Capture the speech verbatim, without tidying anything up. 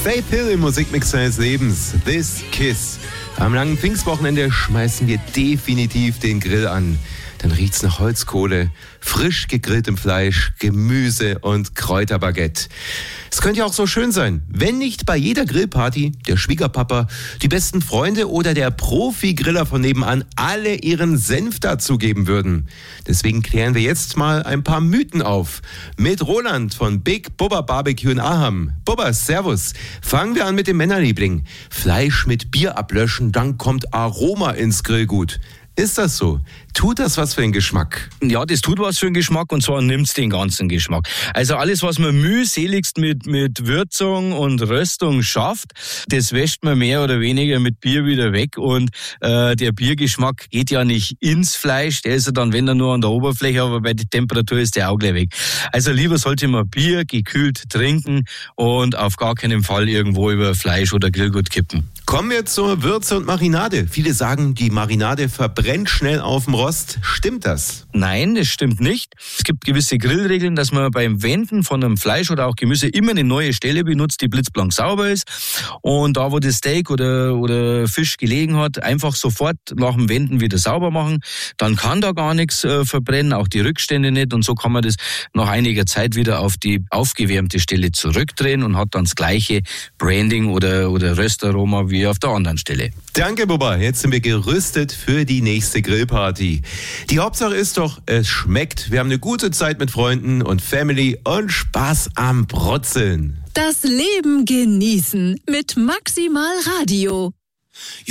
Faith Hill im Musikmix seines Lebens. This Kiss. Am langen Pfingstwochenende schmeißen wir definitiv den Grill an. Dann riecht's nach Holzkohle, frisch gegrilltem Fleisch, Gemüse und Kräuterbaguette. Es könnte ja auch so schön sein, wenn nicht bei jeder Grillparty der Schwiegerpapa, die besten Freunde oder der Profi-Griller von nebenan alle ihren Senf dazugeben würden. Deswegen klären wir jetzt mal ein paar Mythen auf. Mit Roland von Big Bubba Barbecue in Aham. Bubba, servus. Fangen wir an mit dem Männerliebling. Fleisch mit Bier ablöschen, dann kommt Aroma ins Grillgut. Ist das so? Tut das was für den Geschmack? Ja, das tut was für den Geschmack und zwar nimmt's den ganzen Geschmack. Also alles, was man mühseligst mit, mit Würzung und Röstung schafft, das wäscht man mehr oder weniger mit Bier wieder weg und äh, der Biergeschmack geht ja nicht ins Fleisch, der ist ja dann, wenn er nur an der Oberfläche, aber bei der Temperatur ist der auch gleich weg. Also lieber sollte man Bier gekühlt trinken und auf gar keinen Fall irgendwo über Fleisch oder Grillgut kippen. Kommen wir zur Würze und Marinade. Viele sagen, die Marinade verbrennt schnell auf dem Rost. Stimmt das? Nein, das stimmt nicht. Es gibt gewisse Grillregeln, dass man beim Wenden von einem Fleisch oder auch Gemüse immer eine neue Stelle benutzt, die blitzblank sauber ist. Und da, wo das Steak oder, oder Fisch gelegen hat, einfach sofort nach dem Wenden wieder sauber machen. Dann kann da gar nichts äh, verbrennen, auch die Rückstände nicht. Und so kann man das nach einiger Zeit wieder auf die aufgewärmte Stelle zurückdrehen und hat dann das gleiche Branding oder, oder Röstaroma wie auf der anderen Stelle. Danke, Bubba. Jetzt sind wir gerüstet für die nächste Grillparty. Die Hauptsache ist doch, es schmeckt. Wir haben eine gute Zeit mit Freunden und Family und Spaß am Brutzeln. Das Leben genießen mit Maximal Radio.